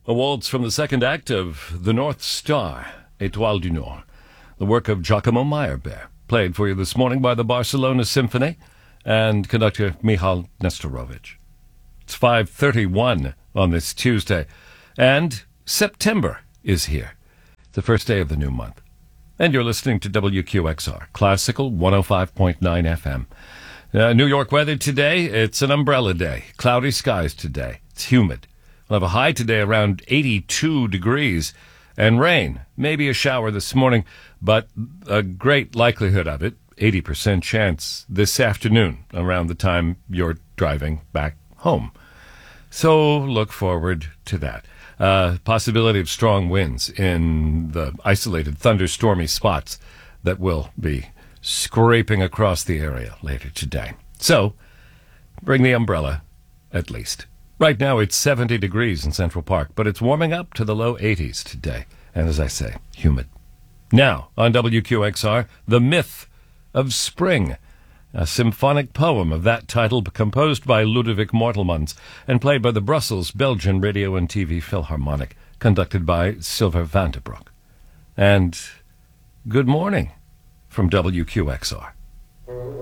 A waltz from the second act of The North Star, Étoile du Nord, the work of Giacomo Meyerbeer, played for you this morning by the Barcelona Symphony and conductor Michal Nestorovic. It's 5:31 on this Tuesday, and September is here, the first day of the new month. And you're listening to WQXR, Classical 105.9 FM. New York weather today, it's an umbrella day. Cloudy skies today. It's humid. We'll have a high today around 82 degrees. And rain, maybe a shower this morning, but a great likelihood of it, 80% chance this afternoon around the time you're driving back home. So look forward to that. Possibility of strong winds in the isolated thunderstormy spots that will be scraping across the area later today. So bring the umbrella, at least. Right now it's 70 degrees in Central Park, but it's warming up to the low 80s today. And as I say, humid. Now, on WQXR, The Myth of Spring, a symphonic poem of that title composed by Ludovic Mortelmans and played by the Brussels Belgian Radio and TV Philharmonic, conducted by Sylver van der Broek. And good morning from WQXR.